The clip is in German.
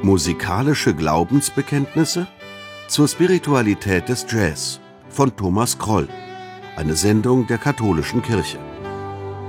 Musikalische Glaubensbekenntnisse zur Spiritualität des Jazz von Thomas Kroll, eine Sendung der Katholischen Kirche.